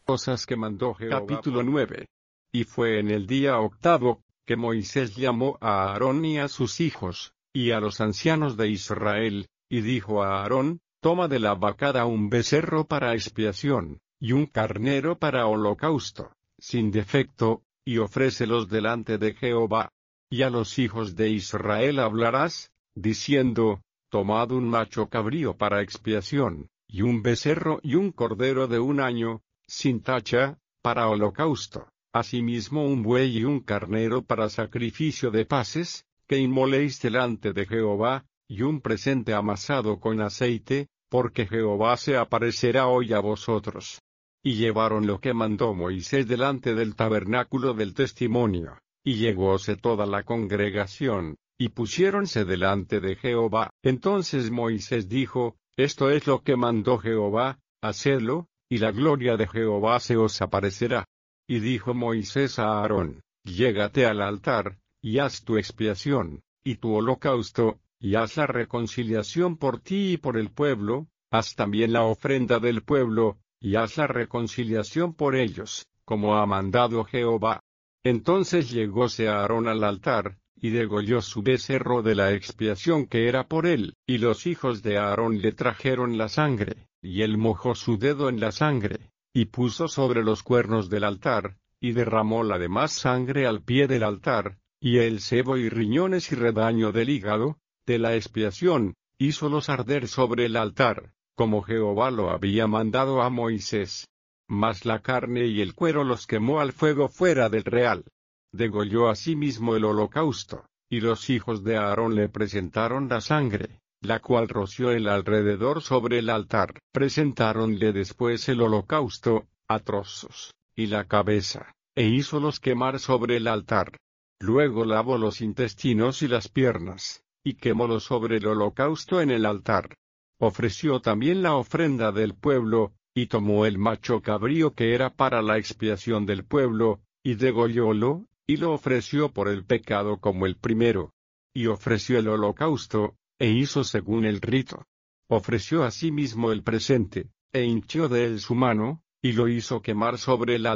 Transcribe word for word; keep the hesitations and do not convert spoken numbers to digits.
cosas que mandó Jehová. Capítulo nueve. Y fue en el día octavo, que Moisés llamó a Aarón y a sus hijos, y a los ancianos de Israel, y dijo a Aarón: toma de la vacada un becerro para expiación, y un carnero para holocausto, sin defecto, y ofrécelos delante de Jehová. Y a los hijos de Israel hablarás, diciendo: tomad un macho cabrío para expiación, y un becerro y un cordero de un año, sin tacha, para holocausto, asimismo un buey y un carnero para sacrificio de paces, que inmoléis delante de Jehová, y un presente amasado con aceite, porque Jehová se aparecerá hoy a vosotros. Y llevaron lo que mandó Moisés delante del tabernáculo del testimonio, y llegóse toda la congregación, y pusiéronse delante de Jehová. Entonces Moisés dijo: esto es lo que mandó Jehová, hacedlo, y la gloria de Jehová se os aparecerá. Y dijo Moisés a Aarón: llégate al altar, y haz tu expiación, y tu holocausto, y haz la reconciliación por ti y por el pueblo, haz también la ofrenda del pueblo, y haz la reconciliación por ellos, como ha mandado Jehová. Entonces llegóse Aarón al altar, y degolló su becerro de la expiación que era por él, y los hijos de Aarón le trajeron la sangre, y él mojó su dedo en la sangre, y puso sobre los cuernos del altar, y derramó la demás sangre al pie del altar, y el sebo y riñones y redaño del hígado, de la expiación, hízolos arder sobre el altar, como Jehová lo había mandado a Moisés. Mas la carne y el cuero los quemó al fuego fuera del real. Degolló asimismo el holocausto, y los hijos de Aarón le presentaron la sangre, la cual roció el alrededor sobre el altar. Presentáronle después el holocausto, a trozos, y la cabeza, e hízolos quemar sobre el altar. Luego lavó los intestinos y las piernas, y quemólos sobre el holocausto en el altar. Ofreció también la ofrenda del pueblo, y tomó el macho cabrío que era para la expiación del pueblo, y degollólo, y lo ofreció por el pecado como el primero. Y ofreció el holocausto, e hizo según el rito. Ofreció asimismo el presente, e hinchió de él su mano, y lo hizo quemar sobre el altar.